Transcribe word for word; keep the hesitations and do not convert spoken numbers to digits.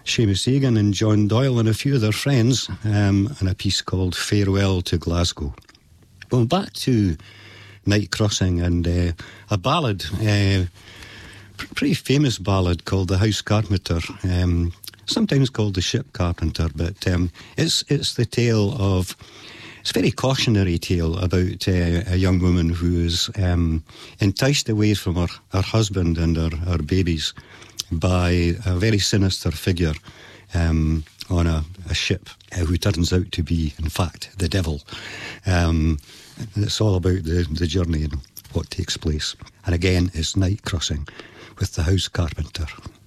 Seamus Egan and John Doyle and a few of their friends, um, and a piece called Farewell to Glasgow. Going back to Night Crossing and uh, a ballad, uh, pretty famous ballad called The House Carpenter, um, sometimes called The Ship Carpenter, but um, it's it's the tale of, it's a very cautionary tale about uh, a young woman who is um, enticed away from her, her husband and her, her babies by a very sinister figure um, on a, a ship uh, who turns out to be, in fact, the devil. Um, it's all about the, the journey and what takes place. And again, it's Night Crossing with The House Carpenter.